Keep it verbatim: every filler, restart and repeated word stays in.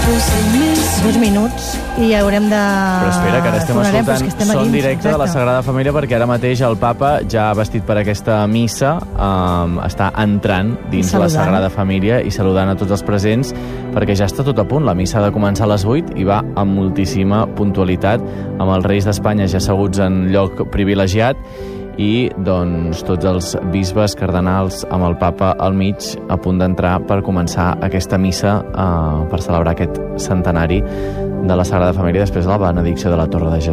Dos minuts i haurem de... Però espera, que ara estem Fonarem, però és escoltant que estem a son dins, directe de la exacte. Sagrada Família, perquè ara mateix el papa, ja vestit per aquesta missa, um, està entrant dins la Sagrada Família i saludant a tots els presents, perquè ja està tot a punt. La missa ha de començar a les vuit i va amb moltíssima puntualitat, amb els reis d'Espanya ja asseguts en lloc privilegiat i doncs tots els bisbes, cardenals, amb el papa al mig, a punt d'entrar per començar aquesta missa eh, per celebrar aquest centenari de la Sagrada Família després de la benedicció de la Torre de Jesús.